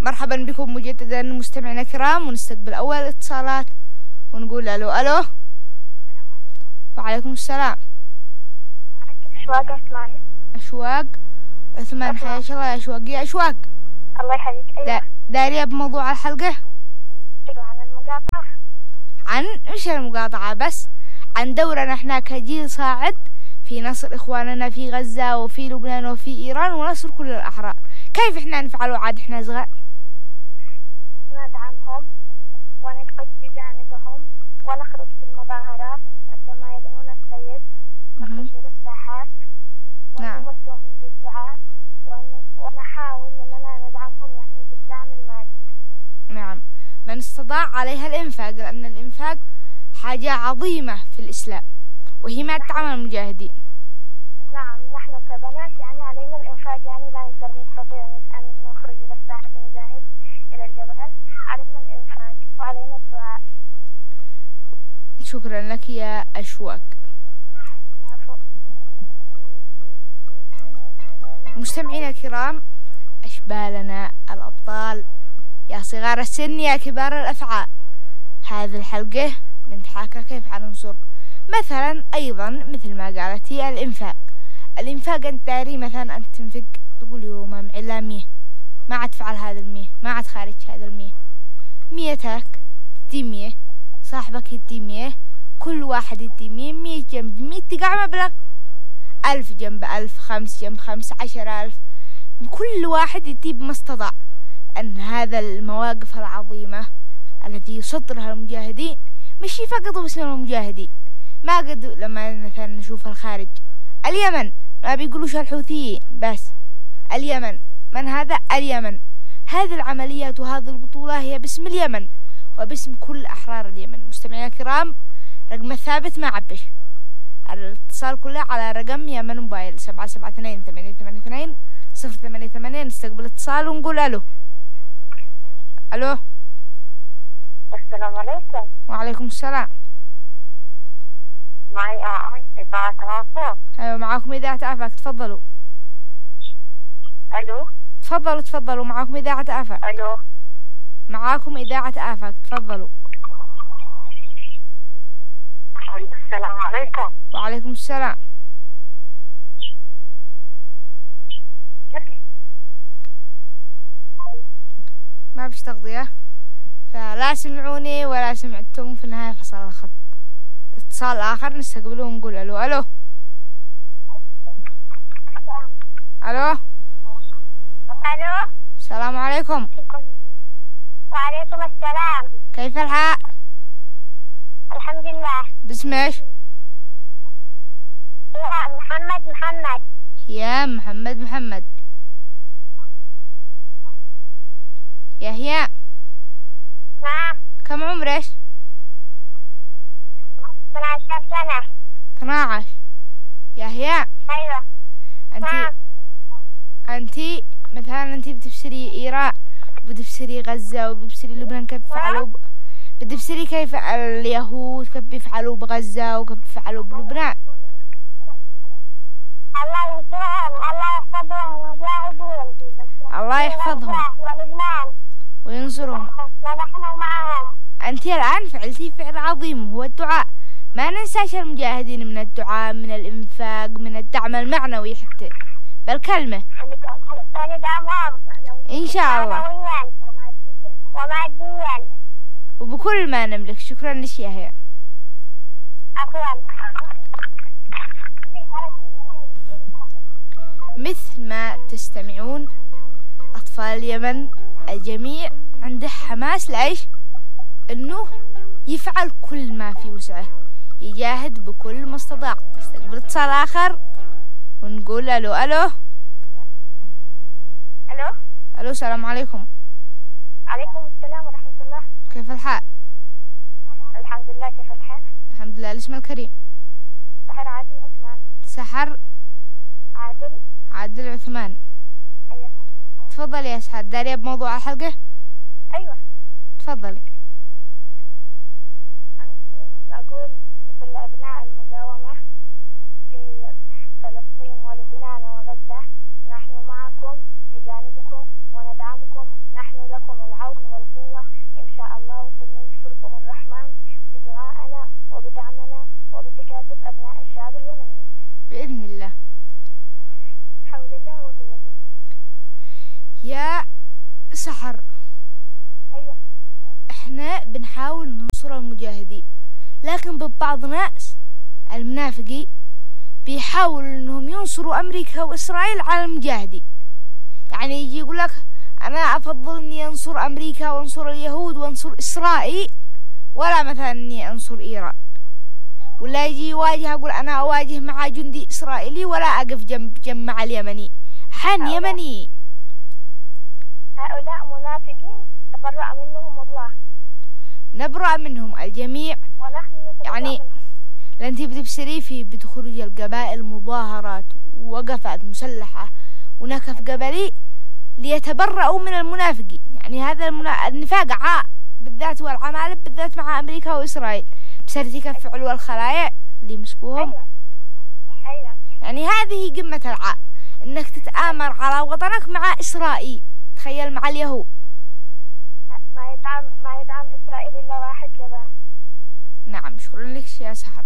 مرحبا بكم مجددا مستمعينا الكرام، ونستقبل أول اتصالات ونقول ألو ألو. وعليكم السلام. أشواق عثمان. أشواق عثمان، حياك الله يا أشواق. يا أشواق الله يحييك. أيوة. دارية بموضوع الحلقة؟ أيوة، عن المقاطعة. عن مش المقاطعة بس، عن دورنا احنا كجيل صاعد في نصر إخواننا في غزة وفي لبنان وفي إيران ونصر كل الأحرار. كيف احنا نفعله عاد احنا صغار؟ ندعمهم ونقف بجانبهم ونخرج في المظاهرات عندما يدعون السيد، نخرج إلى الساحات ونمدهم بالدعاء ونحاول أننا ندعمهم يعني بالدعم المادي. نعم، من استطاع عليها الإنفاق، لأن الإنفاق حاجة عظيمة في الإسلام وهي ما تعمل المجاهدين. نعم، نحن كبنات يعني علينا الإنفاق، يعني لا نستطيع أن نخرج إلى الساحة نجاهد إلى الجبهات، علينا الإنفاق وعلينا الدعاء. شكرا لك يا أشواق. مستمعينا الكرام، أشبالنا الأبطال، يا صغار السن يا كبار الأفعال، هذه الحلقة بنتحاكى كيف حننصر مثلا أيضا مثل ما قالت هي الإنفاق أنت داري مثلا أنت تنفق تقول يوم ما معي إلا 100، ما عاد تفعل هذا 100، ما عاد خارج هذا 100، 100 تدي 100، صاحبك يدي 100، كل واحد يدي 100 جنب 100 تقع مبلغ 1000 جنب 1000، 5 جنب 5، 10,000، كل واحد يدي بما استطاع. أن هذا المواقف العظيمة التي يصدرها المجاهدين مش فقط باسم المجاهدين، ما قد لما مثلا نشوف الخارج اليمن ما بيقولوش الحوثيين بس، اليمن من هذا؟ اليمن. هذه العمليات وهذه البطولة هي باسم اليمن وباسم كل أحرار اليمن. مستمعينا الكرام، رقم الثابت ما عبش، الاتصال كله على رقم يمن موبايل 772-882-088. نستقبل اتصال ونقول ألو ألو. السلام عليكم. وعليكم السلام. معي إذاعة آفاق. أيوة معاكم إذاعة آفاق، تفضلوا. ألو. تفضلوا معاكم إذاعة آفاق. ألو. معاكم إذاعة آفاق، تفضلوا. السلام عليكم. وعليكم السلام. ما بيش تغطية، فلا سمعوني ولا سمعتم، في النهاية فصل الخط. اتصال آخر نستقبله ونقول ألو ألو ألو. ألو. السلام عليكم. وعليكم السلام. كيف الحال؟ الحمد لله. باسم ايش؟ يا محمد. يا محمد. يا هيا. نعم. كم عمرك؟ 12 سنة. 12. يا هيا. أيوة. أنتي مثلا أنتي بتفسري إيران وبتفسري غزة وبتفسري لبنان كيف فعلوا بتفسري كيف اليهود كيف بيفعلوا بغزة وكيف بيفعلوا بلبنان. الله ينصرهم، الله يحفظهم المجاهدين، الله يحفظهم وينصرهم، ونحن معهم. أنتي الآن فعلتي فعل عظيم وهو الدعاء. ما ننساش المجاهدين من الدعاء، من الإنفاق، من الدعم المعنوي حتى بالكلمة. ندعمهم إن شاء الله وماديا وبكل ما نملك. شكرا لك يا هيا. عفوا. مثل ما تستمعون، أطفال اليمن الجميع عنده حماس لعيش أنه يفعل كل ما في وسعه، يجاهد بكل ما استطاع. نستقبل اتصال آخر ونقول ألو ألو ألو. ألو. السلام عليكم. عليكم السلام ورحمة الله. كيف الحال؟ الحمد لله. كيف الحال؟ الحمد لله. الاسم الكريم؟ سحر عادل عثمان. سحر عادل عثمان. أيوة. تفضلي يا سحر، دارية بموضوع الحلقة؟ أيوة. تفضلي. أقول كل أبناء المقاومة في فلسطين ولبنان وغزة، نحن معكم بجانبكم وندعمكم، نحن لكم العون والقوة إن شاء الله، وسننصركم الرحمن بدعائنا وبدعمنا وبتكاتف أبناء الشعب اليمني بإذن الله. حول الله وقوته. يا سحر، أيوة. احنا بنحاول ننصر المجاهدين، لكن بعض ناس المنافقين بيحاولوا انهم ينصروا امريكا واسرائيل على المجاهدين. يعني يجي يقول لك انا افضل اني انصر امريكا وانصر اليهود وانصر اسرائيل، ولا مثلا اني انصر ايران. ولا يجي يواجه يقول انا اواجه مع جندي اسرائيلي ولا اقف جنب مع اليمني. حن يمني. هؤلاء منافقين تبرأ منهم الله. نبرأ منهم الجميع. ونحن يعني لأن تبصري في بتخرج القبائل مظاهرات ووقفات مسلحة ونكف قبلي ليتبرؤوا من المنافقين. يعني هذا النفاق عاء بالذات والعمالة بالذات مع أمريكا وإسرائيل بسبب كيف فعلوا الخلايا اللي مسكوهم. أيوة. يعني هذه قمة العاء، إنك تتآمر على وطنك مع إسرائيل. تخيل مع اليهود. ما يدعم إسرائيل إلا واحد جبان. نعم، شكرا لك يا سحر.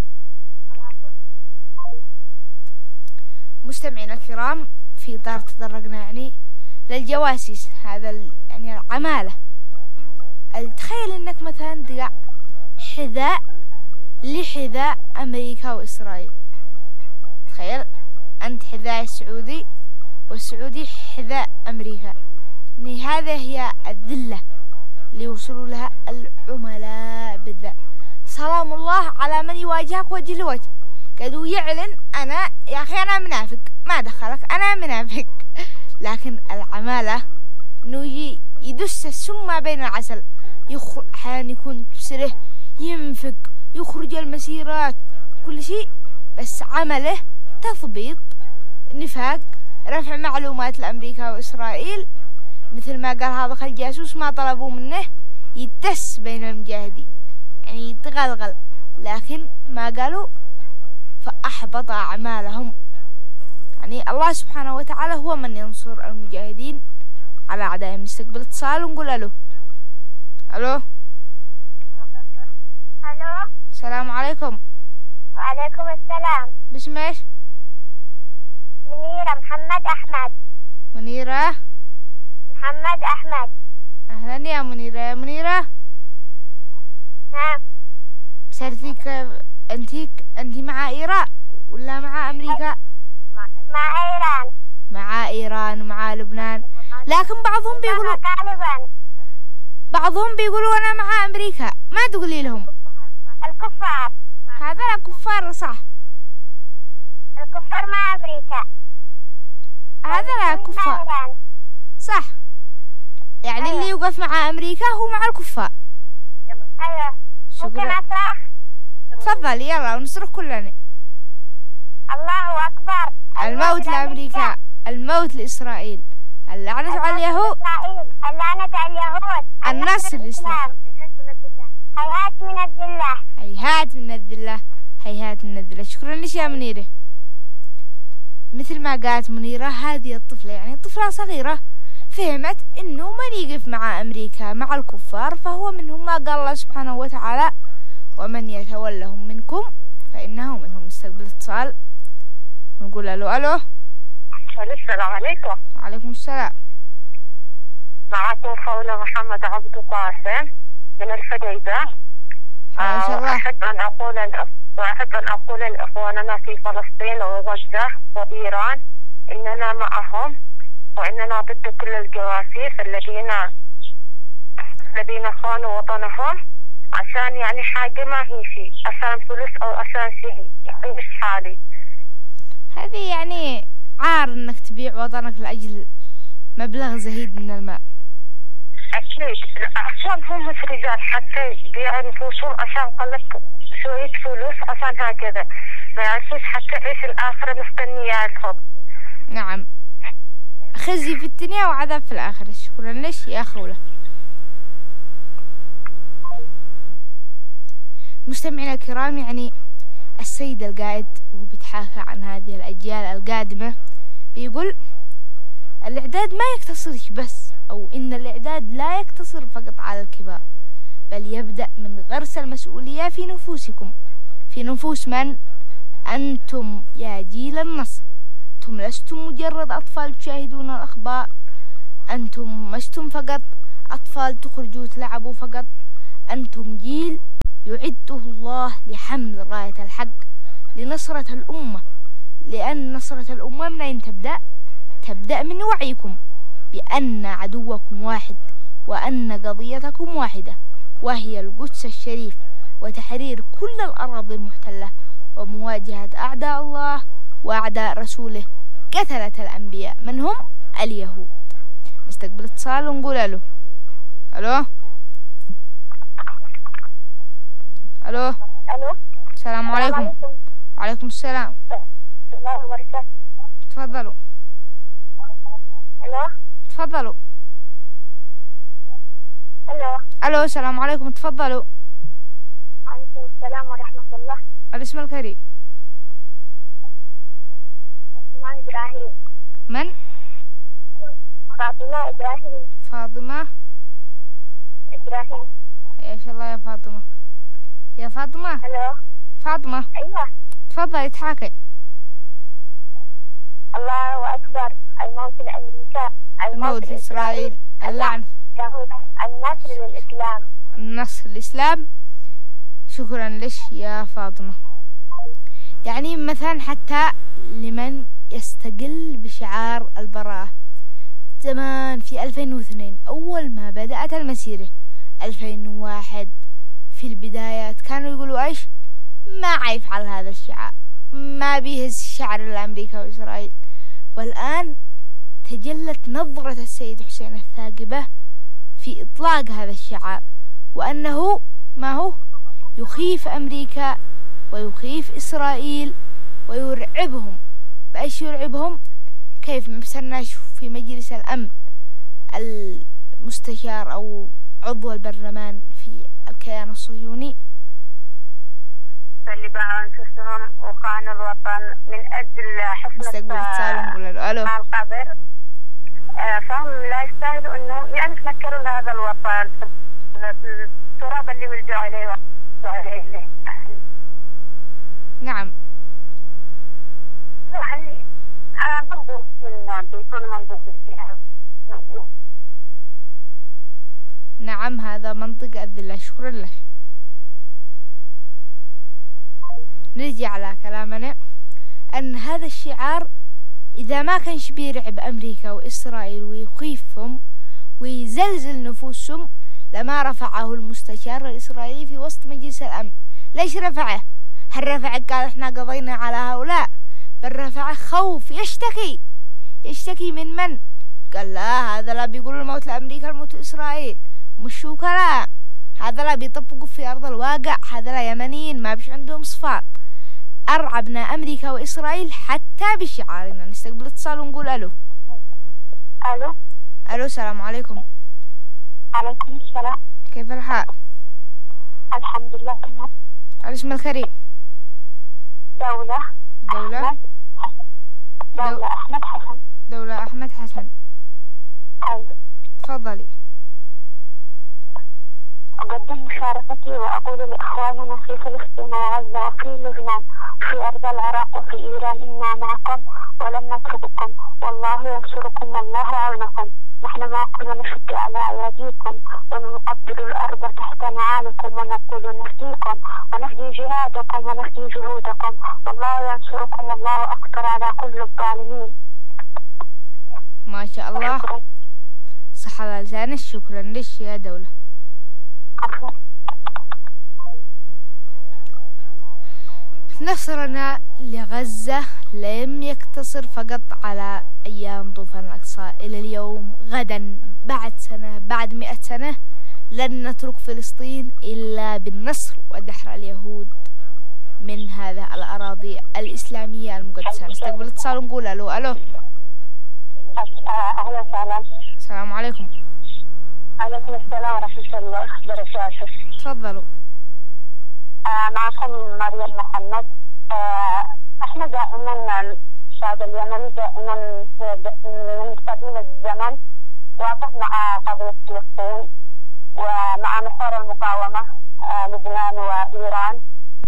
مستمعينا الكرام، في إطار تطرقنا يعني للجواسيس، هذا يعني العمالة. تخيل إنك مثلا تقع حذاء لحذاء أمريكا وإسرائيل. تخيل أنت حذاء السعودي والسعودي حذاء أمريكا. يعني هذا هي الذلة اللي وصلوا لها العملاء بالذات. سلام الله على من يواجهك وجه لوجه. كدو يعلن أنا يا أخي أنا منافق، ما دخلك أنا منافق. لكن العمالة إنه يدس السم بين العسل. أحيانا يكون بسره ينفق، يخرج المسيرات كل شيء، بس عمله تثبيط، نفاق، رفع معلومات لأمريكا وإسرائيل. مثل ما قال هذا الجاسوس ما طلبوا منه يدس بين المجاهدين، يعني يتغلغل، لكن ما قالوا فأحبط أعمالهم. يعني الله سبحانه وتعالى هو من ينصر المجاهدين على أعدائهم. نستقبل اتصال ونقول ألو. ألو. ألو. السلام عليكم. وعليكم السلام. باسم ايش؟ منيرة محمد أحمد. منيرة محمد أحمد. أهلا يا منيرة. يا منيرة، نعم. بسرتيك أنت مع إيران ولا مع أمريكا؟ مع إيران. مع إيران ومع لبنان، لكن بعضهم بيقولوا أنا مع أمريكا. ما تقولي لهم الكفار. هذا كفار. صح، الكفار مع أمريكا. هذا لا كفار. صح، يعني اللي يوقف مع أمريكا هو مع الكفار. أيوة. ممكن أصرخ؟ تفضل يلا ونصرخ كلنا. الله أكبر. الموت لأمريكا، الموت لإسرائيل، اللعنة على اليهود، اللعنة على اليهود، النصر الإسلام. هيهات من الذلة، هيهات من الذلة، هيهات من الذلة. شكرا لك يا منيرة. مثل ما قالت منيرة، هذه الطفلة يعني طفلة صغيرة فهمت إنه من يقف مع أمريكا مع الكفار فهو منهم، ما قال الله سبحانه وتعالى ومن يتولهم منكم فإنه منهم. نستقبل اتصال ونقول ألو. ألو. السلام عليكم. وعليكم السلام. معكم خولة محمد عبد قاسم من الحديدة. ما شاء الله. وأحب أن أقول لإخواننا في فلسطين وغزة وإيران إننا معهم، وإننا ضد كل الجواسيس الذين خانوا وطنهم عشان يعني حاجة ما هي شيء، عشان فلوس أو عشان شيء يعني مش حالي. هذه يعني عار إنك تبيع وطنك لأجل مبلغ زهيد من المال. أكيد، عشان هم مش رجال حتى يبيعوا نفوسهم عشان قلت شوية فلوس، عشان هكذا ما يعيشوش حتى عيش الآخرة مستنية لهم. نعم، خزي في الدنيا وعذاب في الآخرة. شكرا لك يا خولة. مستمعينا الكرام، يعني السيد القائد وهو بيتحاكى عن هذه الأجيال القادمة بيقول الإعداد ما يقتصرش بس، أو إن الإعداد الجهاد لا يقتصر فقط على الكبار، بل يبدأ من غرس المسؤولية في نفوسكم، في نفوس من؟ أنتم يا جيل النصر. أنتم لستم مجرد أطفال تشاهدون الأخبار، أنتم لستم فقط أطفال تخرجوا تلعبوا فقط، أنتم جيل يعده الله لحمل راية الحق، لنصرة الأمة. لأن نصرة الأمة من أين تبدأ؟ تبدأ من وعيكم بأن عدوكم واحد، وأن قضيتكم واحدة، وهي القدس الشريف، وتحرير كل الأراضي المحتلة، ومواجهة أعداء الله وأعداء رسوله قتلة الأنبياء من هم؟ اليهود. نستقبل اتصال ونقول ألو. ألو ألو. ألو. السلام عليكم. وعليكم السلام. الله وبركاته. تفضلوا. ألو. تفضلوا. ألو. ألو السلام عليكم. تفضلوا. وعليكم السلام ورحمة الله. الاسم الكريم؟ فاطمة إبراهيم. من؟ فاطمة إبراهيم. فاطمة إبراهيم. حياك الله يا فاطمة. يا فاطمة. ألو. فاطمة. أيوة. تفضلي تحاكي. الله أكبر. الموت لأمريكا، الموت لإسرائيل، اللعنة. النصر للإسلام. النصر للإسلام. شكرا لك يا فاطمة. يعني مثلا حتى لمن يستقل بشعار البراءة، زمان في 2002 أول ما بدأت المسيرة، 2001 في البدايات كانوا يقولوا إيش؟ ما يفعل هذا الشعار، ما بيهز شعر الأمريكا وإسرائيل. والآن تجلت نظرة السيد حسين الثاقبة في إطلاق هذا الشعار، وأنه ما هو يخيف أمريكا ويخيف إسرائيل ويرعبهم. بأيش يرعبهم؟ كيف مثلنا في مجلس الأمن المستشار أو عضو البرلمان في الكيان الصهيوني اللي باعوا أنفسهم وخانوا الوطن من أجل حفظ القبر، فهم لا يستاهلوا إنه يعني تنكروا هذا الوطن، التراب اللي ولدوا عليه. نعم. يعني منظور بيكون منظور. نعم هذا منطق الذلة. شكرا لك. نرجع على كلامنا أن هذا الشعار إذا ما كانش بيرعب أمريكا وإسرائيل ويخيفهم ويزلزل نفوسهم لما رفعه المستشار الإسرائيلي في وسط مجلس الأمن. ليش رفعه؟ هل رفعه قال إحنا قضينا على هؤلاء؟ بل رفعه خوف، يشتكي من؟ قال لا، هذا لا بيقولوا الموت لأمريكا الموت لإسرائيل، مش كلام، هذا لا بيطبقوا في أرض الواقع، هذا لا يمنيين ما بيش عندهم صفات. أرعبنا أمريكا وإسرائيل حتى بشعارنا. نستقبل اتصال ونقول ألو. ألو. ألو السلام عليكم. عليكم السلام. كيف الحال؟ الحمد لله تمام. الاسم الكريم؟ دولة أحمد حسن. دولة أحمد حسن. دولة أحمد حسن. أيوة. تفضلي. أقدم مشاركتي وأقول لإخواننا في فلسطين وغزة وفي لبنان في أرض العراق وفي إيران إنا معكم ولن نترككم، والله ينصركم والله يعونكم. نحن معكم ونشد على أيديكم ونقبل الأرض تحت نعالكم ونقول نفديكم ونفدي جهادكم ونفدي جهودكم، والله ينصركم والله أقدر على كل الظالمين. ما شاء الله. صح على لسانك. شكرا لك يا دولة. نصرنا لغزة لم يقتصر فقط على أيام طوفان الأقصى. إلى اليوم، غدا، بعد سنة، بعد 100 سنة لن نترك فلسطين إلا بالنصر ودحر اليهود من هذا الأراضي الإسلامية المقدسة. نستقبل اتصال ونقول ألو. ألو. أهلا وسهلا. السلام عليكم. عليكم السلام ورحمة الله وبركاته. تفضلوا. معكم مريم محمد. احنا دائما الشعب اليمني دائما من قديم الزمن واقف مع قضية فلسطين ومع محور المقاومة لبنان وإيران،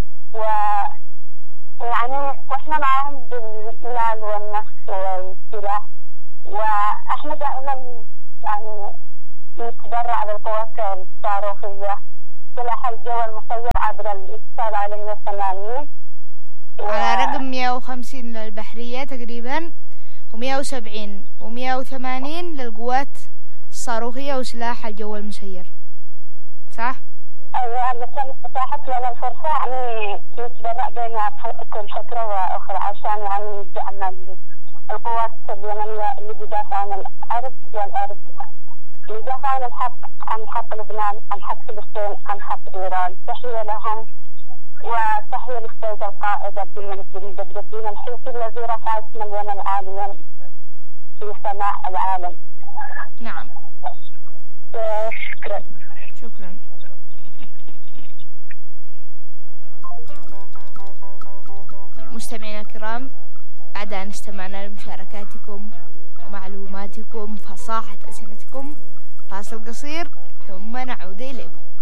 ويعني وإحنا معهم بالمال والنفس والسلاح، وإحنا دائما يعني نتبرع للقوات الصاروخية، سلاح الجو المسير عبر الاتصال على 180 على رقم 150 للبحرية تقريبا، و170 و180 للقوات الصاروخية وسلاح الجو المسير، صح؟ أيوة، مثلا اتاحت لنا الفرصة يعني نتبرع بين كل فترة وأخرى عشان يعني ندعم القوات اليمنية اللي بيدافع عن الأرض والأرض، اللي بيدافع عن الحق، عن حق لبنان، عن حق فلسطين، عن حق إيران. تحية لهم وتحية للسيدة القائدة بدر الدين الحوثي الذي رفع اسم اليمن عاليا في سماء العالم. نعم. شكرا. شكرا. مستمعينا الكرام، بعد أن استمعنا لمشاركاتكم ومعلوماتكم فصاحة أسئلتكم، فاصل قصير ثم نعود إليكم.